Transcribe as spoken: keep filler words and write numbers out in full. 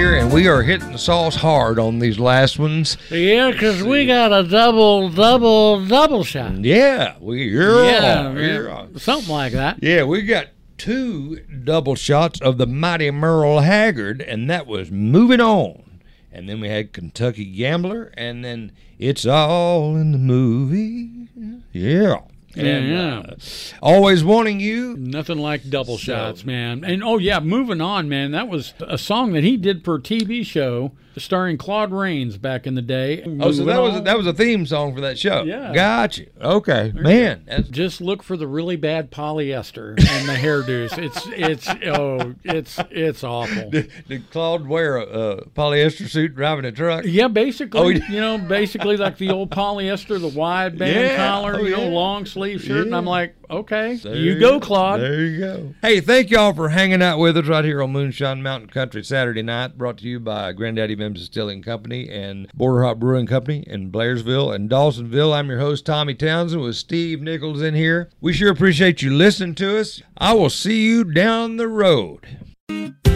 here, and we are hitting the sauce hard on these last ones. Yeah, because we got a double, double, double shot. Yeah, we you're Yeah, on, yeah, you're on. something like that. Yeah, we got two double shots of the mighty Merle Haggard, and that was Moving On. And then we had Kentucky Gambler, and then It's All in the Movie. Yeah. And, yeah. Uh, Always Wanting You. Nothing like double So- shots, man. And oh yeah, moving on, man. That was a song that he did for a T V show starring Claude Rains back in the day. Oh, so Moving that was on. that was a theme song for that show. Yeah. Gotcha. Okay, man. That's, Just look for the really bad polyester and the hairdos. It's it's oh it's it's awful. did, did Claude wear a, a polyester suit driving a truck? Yeah, basically, Oh, he- you know, basically like the old polyester, the wide band Yeah. collar, Oh, you know, yeah. long sleeve shirt, and Yeah. I'm like, okay, There you go, Claude. There you go. Hey, thank y'all for hanging out with us right here on Moonshine Mountain Country Saturday night, brought to you by Granddaddy Bim's Distilling Company and Border Hop Brewing Company in Blairsville and Dawsonville. I'm your host, Tommy Townsend, with Steve Nichols in here. We sure appreciate you listening to us. I will see you down the road.